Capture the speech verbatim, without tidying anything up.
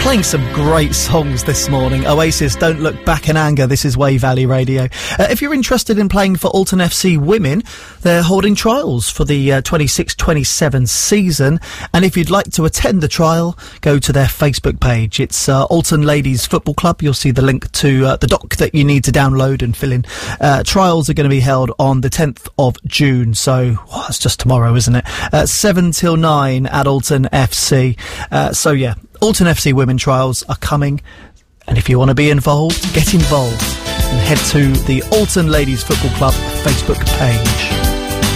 Playing some great songs this morning. Oasis, Don't Look Back in Anger. This is Way Valley Radio. Uh, if you're interested in playing for Alton F C Women, they're holding trials for the uh, twenty-six twenty-seven season. And if you'd like to attend the trial, go to their Facebook page. It's uh, Alton Ladies Football Club. You'll see the link to uh, the doc that you need to download and fill in. Uh, trials are going to be held on the tenth of June. So, well, it's just tomorrow, isn't it? Uh, seven till nine at Alton F C. Uh, so, yeah. Alton F C Women Trials are coming, and if you want to be involved, get involved and head to the Alton Ladies Football Club Facebook page.